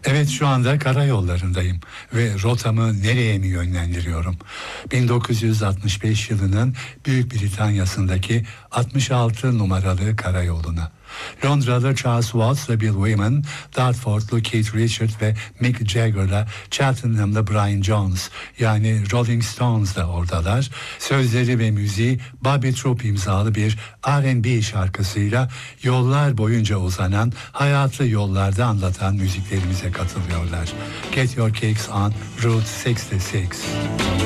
Evet, şu anda karayollarındayım ve rotamı nereye mi yönlendiriyorum? 1965 yılının Büyük Britanya'sındaki 66 numaralı karayoluna. Londralı Charles Watts ve Bill Wyman, Dartford'lu Keith Richards ve Mick Jagger'la Cheltenham'lı Brian Jones yani Rolling Stones da oradalar. Sözleri ve müziği Bobby Troop imzalı bir R&B şarkısıyla yollar boyunca uzanan hayatı yollarda anlatan müziklerimize katılıyorlar. Get Your Kicks on Route 66.